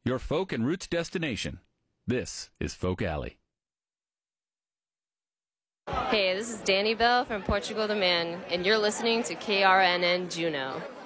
your folk and roots destination. This is Folk Alley. Hey, this is Danny Bell from Portugal the Man, and you're listening to KRNN Juneau.